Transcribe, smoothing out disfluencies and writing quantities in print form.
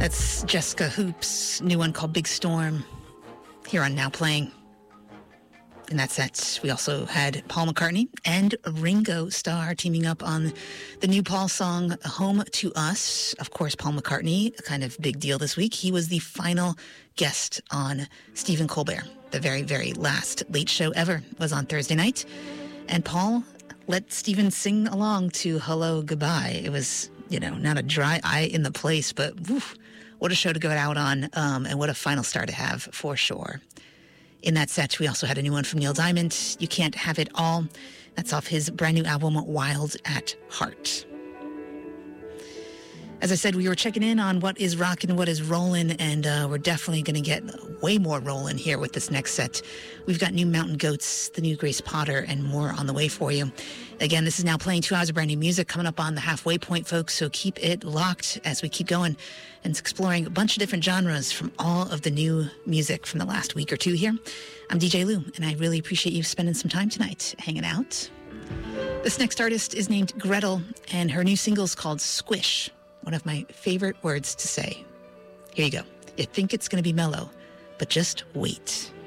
That's Jessica Hoop's new one called Big Storm here on Now Playing. In that set, we also had Paul McCartney and Ringo Starr teaming up on the new Paul song, Home to Us. Of course, Paul McCartney, a kind of big deal this week. He was the final guest on Stephen Colbert. The very, very last late show ever was on Thursday night. And Paul let Stephen sing along to Hello, Goodbye. It was, not a dry eye in the place, but woof, what a show to go out on, and what a final star to have for sure. In that set, we also had a new one from Neil Diamond, You Can't Have It All. That's off his brand new album, Wild at Heart. As I said, we were checking in on what is rockin', what is rollin', and we're definitely going to get way more rollin' here with this next set. We've got new Mountain Goats, the new Grace Potter, and more on the way for you. Again, this is Now Playing 2 hours of brand new music coming up on the halfway point, folks, so keep it locked as we keep going and exploring a bunch of different genres from all of the new music from the last week or two here. I'm DJ Lou, and I really appreciate you spending some time tonight hanging out. This next artist is named Gretel, and her new single is called Squish. One of my favorite words to say. Here you go. You think it's going to be mellow, but just wait.